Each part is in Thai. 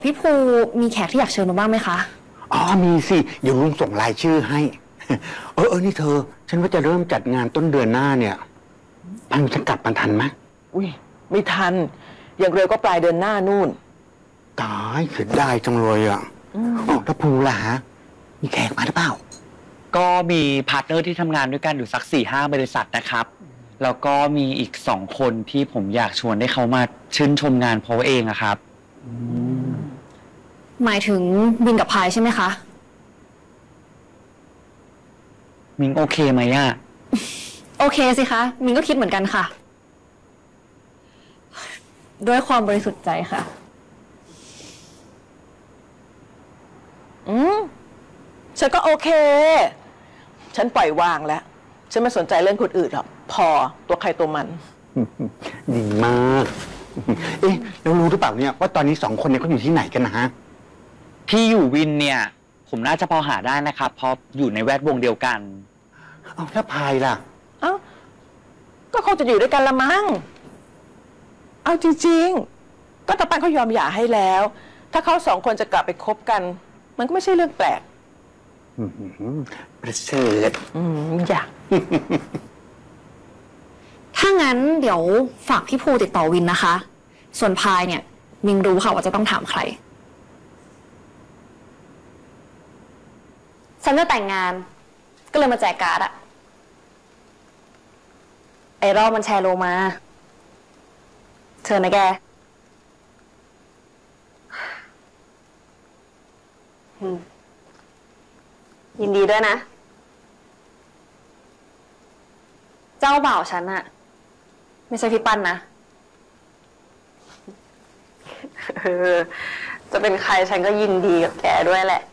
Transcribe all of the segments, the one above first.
พี่ภูมีแขกที่อยากเชิญมาบ้างไหมคะอ๋อมีสิเดี๋ยวลุงส่งรายชื่อให้ นี่เธอ ฉันว่าจะเริ่มจัดงานต้นเดือนหน้าเนี่ยพันจะกลับมาทันไหมอุ้ยไม่ทัน อย่างเร็วก็ปลายเดือนหน้านู่นตายเสียดายจังเลยอ่ะแล้วภูล่ะฮะ มีแขกมาหรือเปล่าก็มีพาร์ทเนอร์ที่ทำงานด้วยกันอยู่สัก4-5 บริษัทนะครับ แล้วก็มีอีก2 คนที่ผมอยากชวนให้เขามาชื่นชมงานเพราะเองอะครับหมายถึงบินกับพายใช่ไหมคะมิงโอเคไหมอะโอเคสิคะมินก็คิดเหมือนกันค่ะ ด้วยความบริสุทธิ์ใจค่ะฉันก็โอเค ฉันปล่อยวางแล้ว ฉันไม่สนใจเรื่องคนอื่นหรอก พอตัวใครตัวมันดีมาก แล้วรู้หรือเปล่าเนี่ยว่าตอนนี้2 คนเนี่ยเขาอยู่ที่ไหนกันนะฮะที่อยู่วินเนี่ย ผมน่าจะพอหาได้นะครับ เพราะอยู่ในแวดวงเดียวกันเอาแล้วพายล่ะเอ้า ก็คงจะอยู่ด้วยกันละมั้ง เอาจริงๆ ก็ตาปันเขายอมหย่าให้แล้ว ถ้าเขา2 คนจะกลับไปคบกัน มันก็ไม่ใช่เรื่องแปลกประเสริฐอยากถ้างั้นเดี๋ยวฝากพี่ภูติดต่อวินนะคะ ส่วนพายเนี่ยมินรู้ค่ะว่าจะต้องถามใครฉันจะแต่งงานก็เลยมาแจกการ์ดอะไอรอบมันแชร์โลมาเชิญนะแกยินดีด้วยนะ เจ้าบ่าวฉันอะไม่ใช่พี่ปั้นนะจะเป็นใครฉันก็ยินดีกับแกด้วยแหละ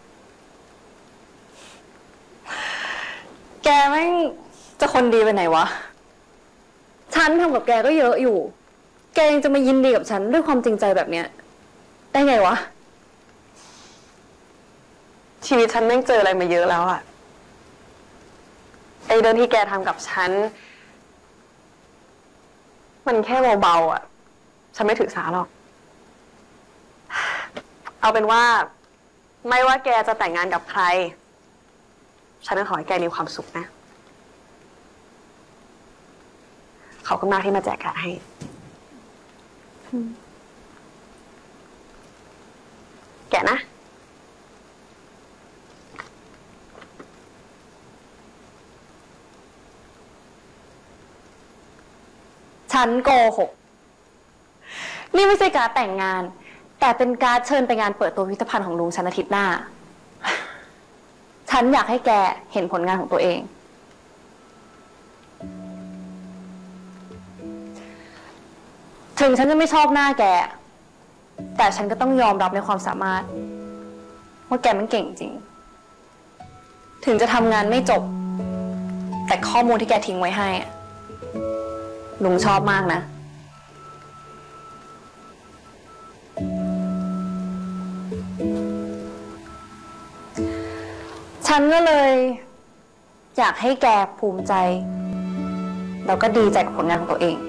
แกแม่งจะคนดีไปไหนวะ ฉันทำกับแกก็เยอะอยู่ แกยังจะมายินดีกับฉันด้วยความจริงใจแบบเนี้ยได้ไงวะ ชีวิตฉันแม่งเจออะไรมาเยอะแล้วอะไอเรื่องที่แกทำกับฉันมันแค่เบาๆอะฉันไม่ถือสาหรอก เอาเป็นว่าไม่ว่าแกจะแต่งงานกับใครฉันก็ขอให้แกมีความสุขนะขอบคุณมากที่มาแจกการ์ดให้แกะนะ ฉันโกหกนี่ไม่ใช่การ์ดแต่งงาน แต่เป็นการ์ดเชิญไปงานเปิดตัวพิพิธภัณฑ์ของลุงฉันอาทิตย์หน้า ฉันอยากให้แกเห็นผลงานของตัวเอง ถึงฉันจะไม่ชอบหน้าแก แต่ฉันก็ต้องยอมรับในความสามารถว่าแกมันเก่งจริง ถึงจะทำงานไม่จบ แต่ข้อมูลที่แกทิ้งไว้ให้ลุงชอบมากนะ ฉันก็เลยอยากให้แกภูมิใจ แล้วก็ดีใจกับผลงานของตัวเอง